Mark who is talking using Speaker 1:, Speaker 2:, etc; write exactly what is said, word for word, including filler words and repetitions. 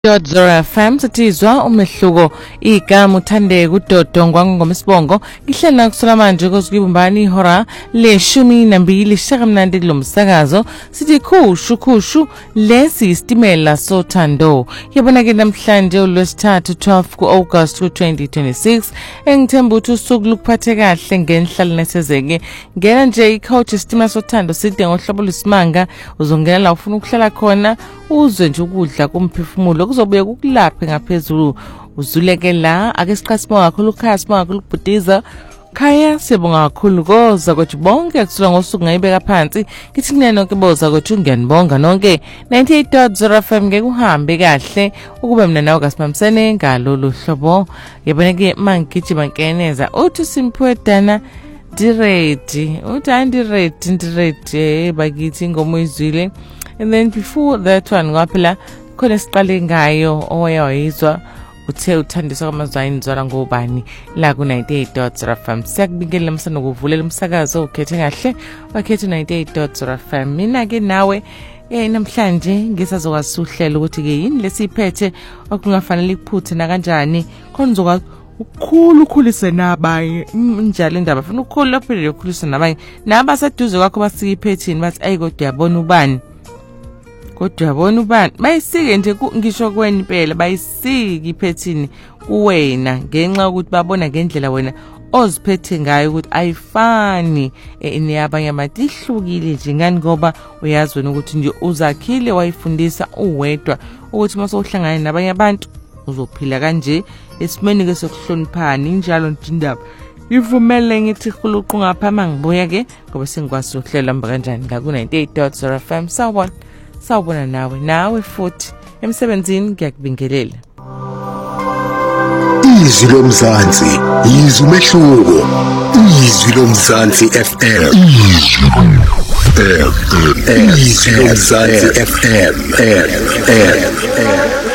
Speaker 1: Zora F M sithizwa umehluko igama uthande kudodongwa ngomsibongo ngihlala kusula manje kozikibumbani ihora leshumi nambili shakamnandi kulomsakazo sithi khushu khushu lesi istimela sothando yabona ke namhlanje uLwesithathu twelve kuAugust twenty twenty-six engithemba ukuthi usuku lukuphathe kahle ngenhlalo nesezeke ngena nje icoach istimela sothando sidinga uhlobo lwesimanga uzongena la ufuna ukuhlala khona uzwe nje ukudla kumphefumulo kuzobuye kukulaphe ngaphezulu uzuleke la ake siqhasima kakhulu ukhasima kakhulu ukubhudiza khaya sibonga kakhulu koza ukuthi bonke kusula ngosuku ngayibeka phansi kithi kunene okeboza ukuthi ngiyanibonga nonke ninety-eight point zero F M ngeke uhambe kahle ukube mina nawe kasimamsene ngalolu hlobo yabona ke mangigijima nkeneza uthi simphiwe dana diredi uthi andiredi ndiredi bakithi ngomuyizwile. And then before that one ngaphela khona siqale ngayo owayizwa uthe uthandiswa kwamazwayini zwala ngobani la ku ninety-eight point zero F M siyakubingelela msana ukuvulela umsakazo ukhethe kahle wakhethe ninety-eight point zero F M mina ke nawe eh namhlanje ngisazokwazuhlela ukuthi ke yini lesiphethe okungafanele iphuthe na kanjani khona uzokwazi ukukhulu ukhulise nabanye njalo indaba funa ukukhulu lapho ukukhulisa nabanye nabaseduze kwakho basikiphethini bathi ayi kodwa yabona ubani kodwa yabona ubani bayisike nje ngisho kweni impela bayisiki iphethini kuwena ngenxa ukuthi babona ngendlela wena oziphethe ngayo ukuthi ayifani neyabanye abantu ihlukile nje ngani ngoba uyazi wena ukuthi nje uzakhile wayifundisa uwedwa ukuthi mase uhlangana nabanye abantu uzophila kanje esimeni ke sokuhloniphana injalo nje indaba ivumele ngithi khuluqu ngapha mangibuya ke ngoba sengikwazi ukuhlela mba kanjani la ku ninety-eight point zero F M sawubona sawubona nawe nawe futhi emsebenzini ngiyakubingelela
Speaker 2: izwi lomzansi izwi umehluko izwi lomzansi F M izwi lomzansi F M